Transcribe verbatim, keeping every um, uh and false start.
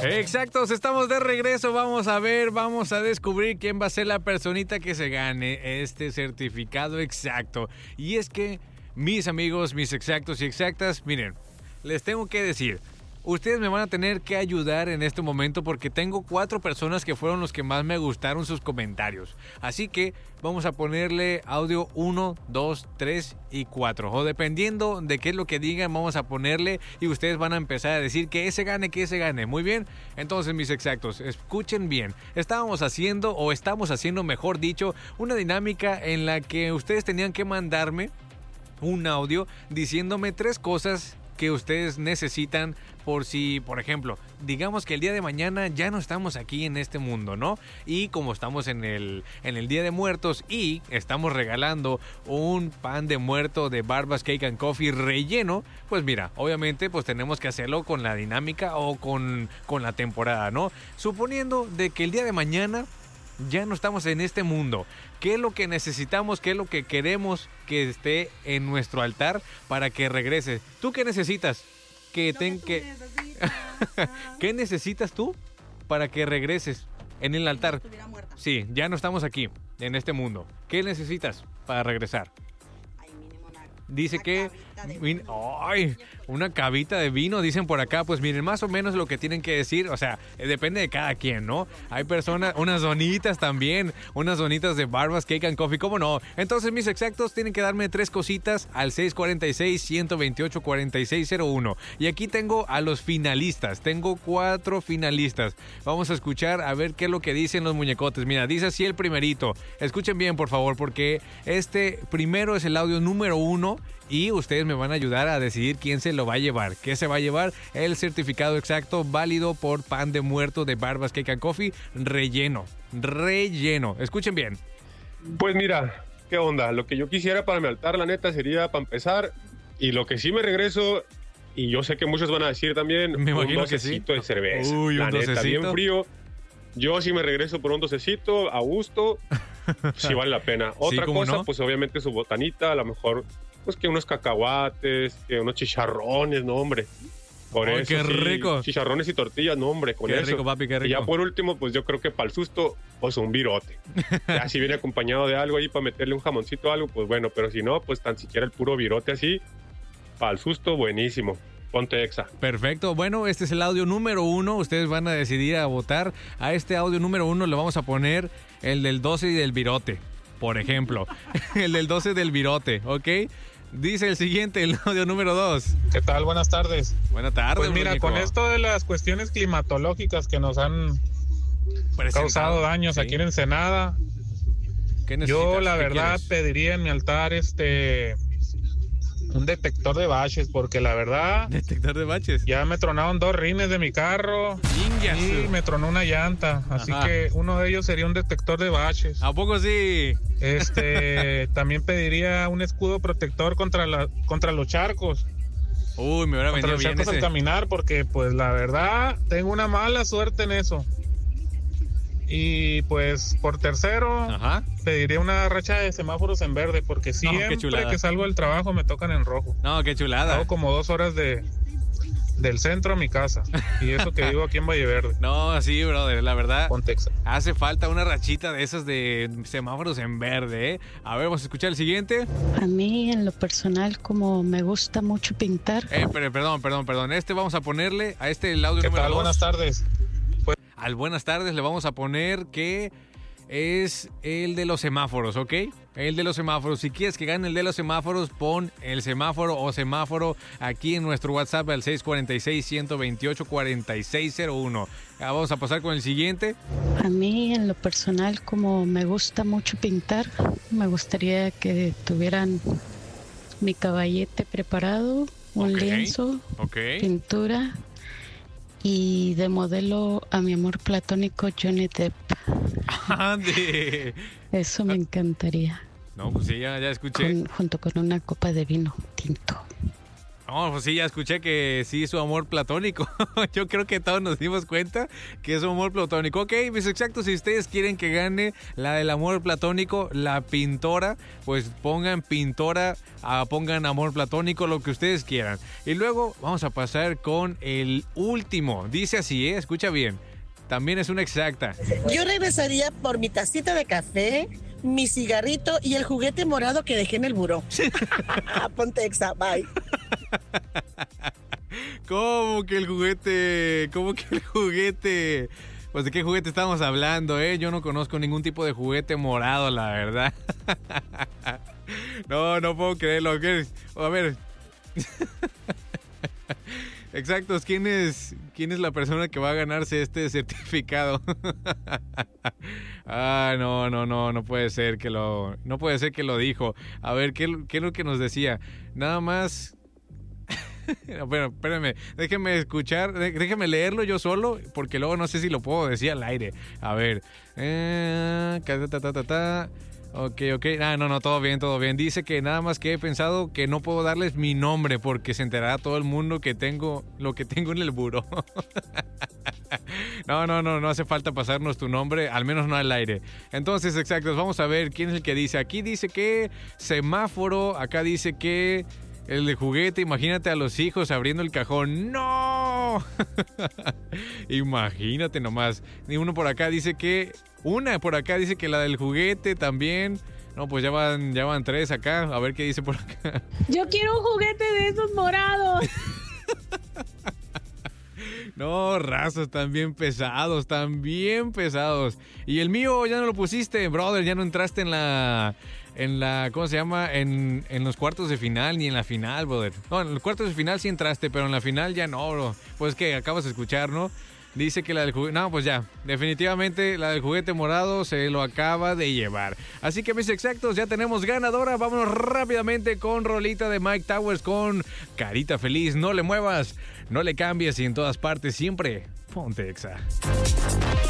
Exactos, estamos de regreso. Vamos a ver, vamos a descubrir quién va a ser la personita que se gane este certificado exacto. Y es que, mis amigos, mis exactos y exactas, miren, les tengo que decir, ustedes me van a tener que ayudar en este momento porque tengo cuatro personas que fueron los que más me gustaron sus comentarios. Así que vamos a ponerle audio uno, dos, tres y cuatro. O dependiendo de qué es lo que digan, vamos a ponerle y ustedes van a empezar a decir que ese gane, que ese gane. Muy bien. Entonces, mis exactos, escuchen bien. Estábamos haciendo, o estamos haciendo, mejor dicho, una dinámica en la que ustedes tenían que mandarme un audio diciéndome tres cosas que ustedes necesitan por si, por ejemplo, digamos que el día de mañana ya no estamos aquí en este mundo, ¿no? Y como estamos en el, en el Día de Muertos y estamos regalando un pan de muerto de Barbas Cake and Coffee relleno, pues mira, obviamente pues tenemos que hacerlo con la dinámica o con, con la temporada, ¿no? Suponiendo de que el día de mañana ya no estamos en este mundo. ¿Qué es lo que necesitamos? ¿Qué es lo que queremos que esté en nuestro altar para que regrese? ¿Tú qué necesitas? Que ten que ¿Qué necesitas tú para que regreses en el altar? Sí, ya no estamos aquí en este mundo. ¿Qué necesitas para regresar? Dice que ¡ay! Una cavita de vino, dicen por acá. Pues miren, más o menos lo que tienen que decir. O sea, depende de cada quien, ¿no? Hay personas, unas donitas también. Unas donitas de Barbas Cake and Coffee, ¿cómo no? Entonces, mis exactos tienen que darme tres cositas al seis cuatro seis, uno dos ocho, cuatro seis cero uno. Y aquí tengo a los finalistas. Tengo cuatro finalistas. Vamos a escuchar a ver qué es lo que dicen los muñecotes. Mira, dice así el primerito. Escuchen bien, por favor, porque este primero es el audio número uno. Y ustedes me van a ayudar a decidir quién se lo va a llevar. ¿Qué se va a llevar? El certificado exacto válido por pan de muerto de Barbas Cake and Coffee relleno. Relleno. Escuchen bien. Pues mira, ¿qué onda? Lo que yo quisiera para mi altar, la neta, sería para empezar. Y lo que sí me regreso, y yo sé que muchos van a decir también, me un imagino que sí. docecito de cerveza. Uy, la un neta, docecito. bien frío. Yo sí me regreso por un docecito, a gusto. Sí vale la pena. Otra sí, cosa, no? pues obviamente su botanita, a lo mejor... Pues que unos cacahuates, que unos chicharrones, no, hombre. Por ¡Ay, eso, qué sí, rico! Chicharrones y tortillas, no, hombre, con qué eso. Qué rico, papi, qué rico. Y ya por último, pues yo creo que para el susto, pues un virote. Ya si viene acompañado de algo ahí para meterle un jamoncito o algo, pues bueno. Pero si no, pues tan siquiera el puro virote así, para el susto, buenísimo. Ponte exa. Perfecto. Bueno, este es el audio número uno. Ustedes van a decidir a votar. A este audio número uno le vamos a poner el del doce y del virote, por ejemplo. El del doce del virote, ¿ok? Dice el siguiente, el audio número dos. ¿Qué tal? Buenas tardes. Buenas tardes. Pues mira, muñeco. con esto de las cuestiones climatológicas que nos han Presentado, causado daños ¿sí? aquí en Ensenada, yo la verdad quieres? pediría en mi altar este un detector de baches, porque la verdad... ¿Detector de baches? Ya me tronaron dos rines de mi carro y me tronó una llanta, así Ajá. que uno de ellos sería un detector de baches. ¿A poco sí? Este, también pediría un escudo protector contra la contra los charcos. Uy, me hubiera venido bien ese. Al caminar, porque pues la verdad tengo una mala suerte en eso. Y pues por tercero, Ajá. pediría una racha de semáforos en verde, porque siempre no, que salgo del trabajo me tocan en rojo. No, qué chulada. Hago como dos horas de del centro a mi casa, y eso que vivo aquí en Valle Verde. No, sí, brother, la verdad, Pontexa. hace falta una rachita de esas de semáforos en verde, ¿eh? A ver, vamos a escuchar el siguiente. A mí, en lo personal, como me gusta mucho pintar. Eh, pero, perdón, perdón, perdón. Este vamos a ponerle a este el audio ¿Qué número tal? dos. Buenas tardes. Pues... Al buenas tardes le vamos a poner que es el de los semáforos, ¿ok? El de los semáforos. Si quieres que gane el de los semáforos, pon el semáforo o semáforo aquí en nuestro WhatsApp al seis cuatro seis, uno dos ocho, cuatro seis cero uno. Vamos a pasar con el siguiente. A mí, en lo personal, como me gusta mucho pintar, me gustaría que tuvieran mi caballete preparado, un okay. lienzo, okay. pintura y de modelo a mi amor platónico Johnny Depp. ¡Ande! Eso me encantaría. No, pues sí, ya, ya escuché. Con, junto con una copa de vino tinto. No, pues sí, ya escuché que sí, su amor platónico. Yo creo que todos nos dimos cuenta que es su amor platónico. Ok, mis exactos, si ustedes quieren que gane la del amor platónico, la pintora, pues pongan pintora, uh, pongan amor platónico, lo que ustedes quieran. Y luego vamos a pasar con el último. Dice así, ¿eh? Escucha bien. También es una exacta. Yo regresaría por mi tacita de café, mi cigarrito y el juguete morado que dejé en el buró. Ponte exa, bye. ¿Cómo que el juguete? ¿Cómo que el juguete? Pues de qué juguete estamos hablando, ¿eh? Yo no conozco ningún tipo de juguete morado, la verdad. No, no puedo creerlo. A ver. Exactos, ¿quién es, ¿quién es la persona que va a ganarse este certificado? Ah, no, no, no, no puede ser que lo, no puede ser que lo dijo. A ver, ¿qué, qué es lo que nos decía? Nada más... Bueno, espérenme, déjenme escuchar, déjenme leerlo yo solo, porque luego no sé si lo puedo decir al aire. A ver, eh, ta, ta, ta, ta, ta. Ok, ok. Ah, no, no, todo bien, todo bien. Dice que nada más que he pensado que no puedo darles mi nombre porque se enterará todo el mundo que tengo lo que tengo en el buró. No, no, no, no hace falta pasarnos tu nombre, al menos no al aire. Entonces, exactos, vamos a ver quién es el que dice. Aquí dice que semáforo, acá dice que el de juguete, imagínate a los hijos abriendo el cajón. ¡No! Imagínate nomás. Y uno por acá dice que... Una por acá dice que la del juguete también. No, pues ya van, ya van tres acá. A ver qué dice por acá. Yo quiero un juguete de esos morados. No, razos, están bien pesados, están bien pesados. Y el mío ya no lo pusiste, brother, ya no entraste en la... En la, ¿cómo se llama? En, en los cuartos de final, ni en la final, brother. No, en los cuartos de final sí entraste, pero en la final ya no, bro. Pues que acabas de escuchar, ¿no? Dice que la del juguete... No, pues ya. Definitivamente la del juguete morado se lo acaba de llevar. Así que, mis exactos, ya tenemos ganadora. Vámonos rápidamente con rolita de Mike Towers con Carita Feliz. No le muevas, no le cambies y en todas partes siempre ponte exa.